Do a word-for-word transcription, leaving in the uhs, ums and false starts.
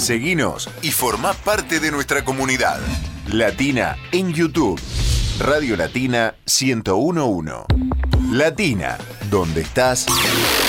Seguinos y formá parte de nuestra comunidad. Latina en YouTube. Radio Latina ciento uno punto uno. Latina, donde estás